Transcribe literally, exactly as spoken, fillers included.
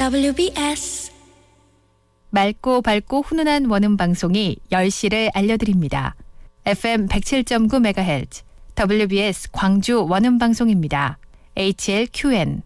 더블유비에스 맑고 밝고 훈훈한 원음 방송이 열 시를 알려드립니다. 에프엠 백칠 점 구 메가헤르츠 더블유비에스 광주 원음 방송입니다. 에이치엘큐엔